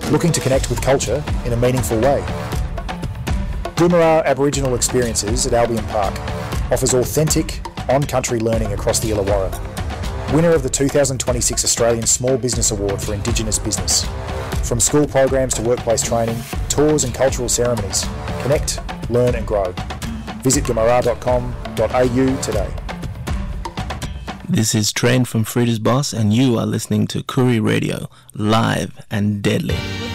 Looking to connect with culture in a meaningful way? Boomerang Aboriginal Experiences at Albion Park offers authentic, on-country learning across the Illawarra. Winner of the 2026 Australian Small Business Award for Indigenous Business. From school programs to workplace training, tours and cultural ceremonies. Connect, learn and grow. Visit gamara.com.au today. This is Train from Frida's Boss and you are listening to Koori Radio, live and deadly.